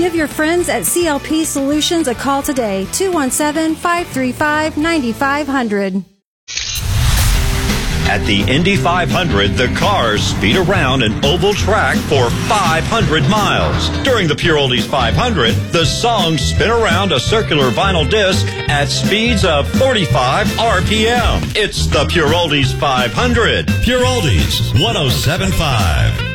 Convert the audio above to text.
Give your friends at CLP Solutions a call today, 217-535-9500. At the Indy 500, the cars speed around an oval track for 500 miles. During the Pure Oldies 500, the songs spin around a circular vinyl disc at speeds of 45 RPM. It's the Pure Oldies 500. Pure Oldies 107.5.